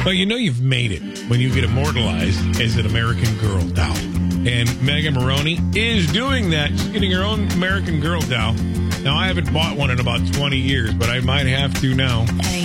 Well, you know you've made it when you get immortalized as an American Girl doll. And Megan Maroney is doing that. She's getting her own American Girl doll. Now, I haven't bought one in about 20 years, but I might have to now.